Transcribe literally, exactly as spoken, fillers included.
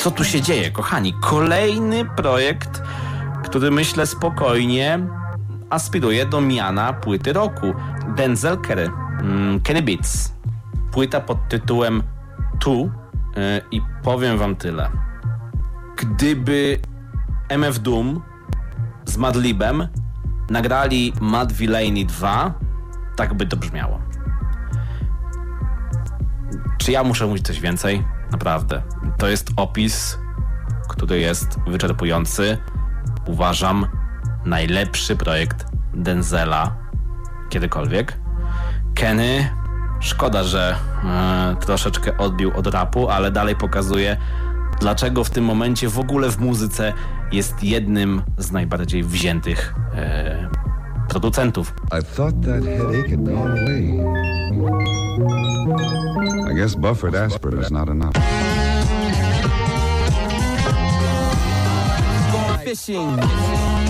Co tu się dzieje, kochani? Kolejny projekt, który myślę spokojnie aspiruje do miana płyty roku. Denzel Curry, mm, Kenny Beats. Płyta pod tytułem Tu yy, i powiem wam tyle. Gdyby M F Doom z Madlibem nagrali Mad Villainy dwa, tak by to brzmiało. Czy ja muszę mówić coś więcej? Naprawdę. To jest opis, który jest wyczerpujący. Uważam, najlepszy projekt Denzela kiedykolwiek. Kenny, szkoda, że e, troszeczkę odbił od rapu, ale dalej pokazuje, dlaczego w tym momencie w ogóle w muzyce jest jednym z najbardziej wziętych e, producentów. I thought that headache had gone away. I guess Bufford aspirin is not enough. Fishing.